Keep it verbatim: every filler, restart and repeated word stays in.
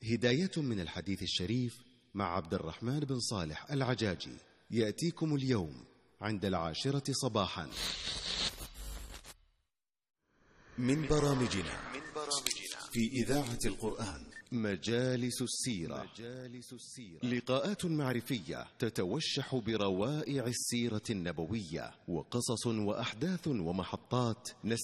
هداية من الحديث الشريف مع عبد الرحمن بن صالح العجاجي، يأتيكم اليوم عند العاشرة صباحا من برامجنا في إذاعة القرآن مجالس السيرة. مجالس السيرة لقاءات معرفية تتوشح بروائع السيرة النبوية، وقصص وأحداث ومحطات